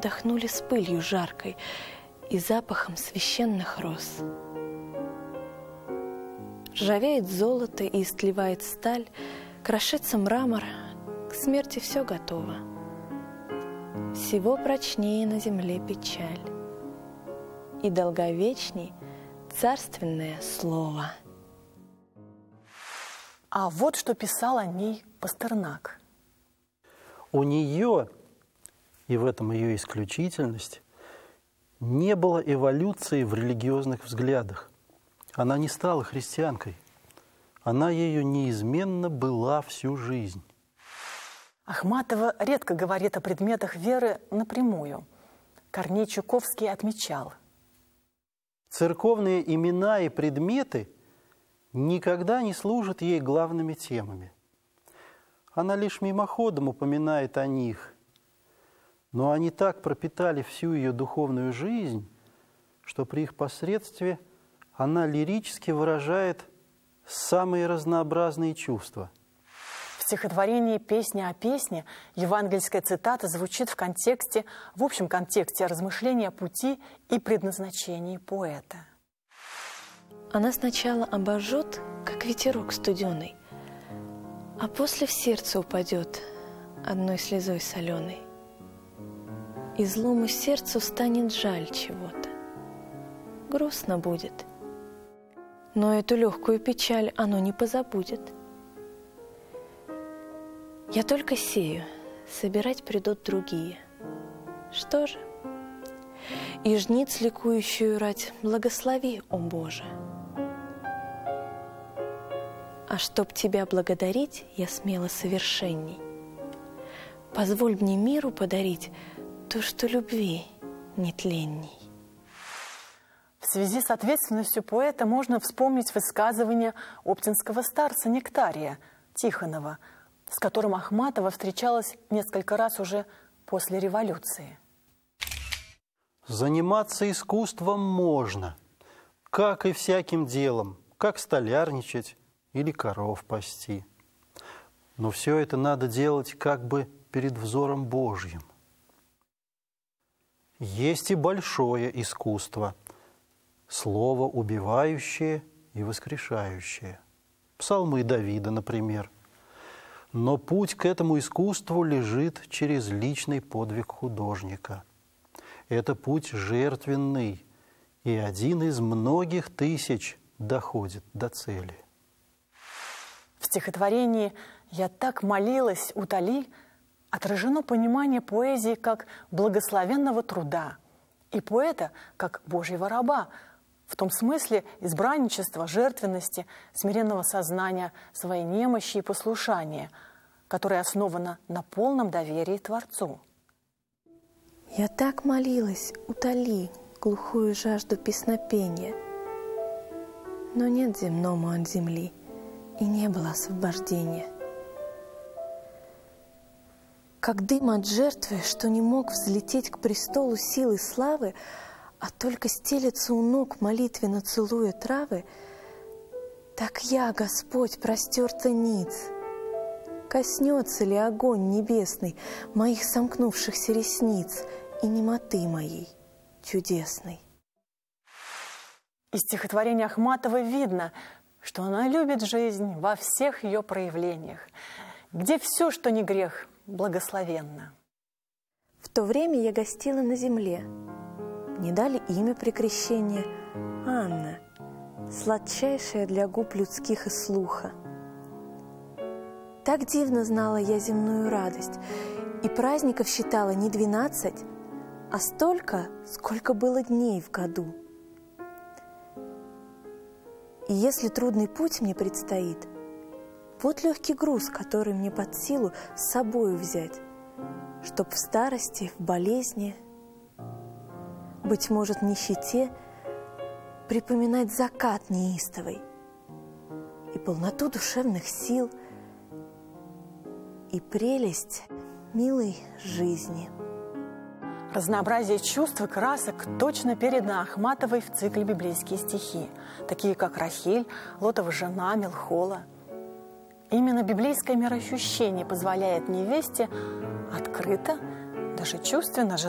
вдохнули с пылью жаркой и запахом священных роз. Ржавеет золото и истлевает сталь, крошится мрамор, к смерти все готово. Всего прочнее на земле печаль, и долговечней царственное слово. А вот что писал о ней Пастернак. У нее, и в этом ее исключительность, не было эволюции в религиозных взглядах. Она не стала христианкой. Она ею неизменно была всю жизнь. Ахматова редко говорит о предметах веры напрямую. Корней Чуковский отмечал: церковные имена и предметы никогда не служат ей главными темами. Она лишь мимоходом упоминает о них, но они так пропитали всю ее духовную жизнь, что при их посредстве она лирически выражает самые разнообразные чувства. В стихотворении «Песня о песне» евангельская цитата звучит в общем контексте размышления о пути и предназначении поэта. Она сначала обожжет, как ветерок студеный, а после в сердце упадет одной слезой соленой. И злому сердцу станет жаль чего-то. Грустно будет. Но эту легкую печаль оно не позабудет. Я только сею, собирать придут другие. Что же? И жниц ликующую рать благослови, о Боже. А чтоб Тебя благодарить, я смело совершенней. Позволь мне миру подарить то, что любви нетленней. В связи с ответственностью поэта можно вспомнить высказывание оптинского старца Нектария Тихонова, с которым Ахматова встречалась несколько раз уже после революции. Заниматься искусством можно, как и всяким делом, как столярничать или коров пасти. Но все это надо делать как бы перед взором Божьим. Есть и большое искусство, слово убивающее и воскрешающее. Псалмы Давида, например. Но путь к этому искусству лежит через личный подвиг художника. Это путь жертвенный, и один из многих тысяч доходит до цели. В стихотворении «Я так молилась, утоли» отражено понимание поэзии как благословенного труда и поэта как Божьего раба, в том смысле избранничества, жертвенности, смиренного сознания своей немощи и послушания, которое основано на полном доверии Творцу. Я так молилась, утоли глухую жажду песнопения, но нет земному от земли, и не было освобождения. Как дым от жертвы, что не мог взлететь к престолу силы славы, а только стелется у ног, молитвенно целуя травы, так я, Господь, простерта ниц. Коснется ли огонь небесный моих сомкнувшихся ресниц и немоты моей чудесной? Из стихотворения Ахматовой видно, что она любит жизнь во всех ее проявлениях, где все, что не грех, благословенно. В то время я гостила на земле. Мне дали имя при крещении Анна, сладчайшая для губ людских и слуха. Так дивно знала я земную радость, и праздников считала не 12, а столько, сколько было дней в году. И если трудный путь мне предстоит, вот легкий груз, который мне под силу с собою взять, чтоб в старости, в болезни, быть может, в нищете, припоминать закат неистовый и полноту душевных сил и прелесть милой жизни. Разнообразие чувств и красок точно передано Ахматовой в цикле «Библейские стихи», такие как «Рахиль», «Лотова жена», «Мелхола». Именно библейское мироощущение позволяет невесте открыто, даже чувственно желать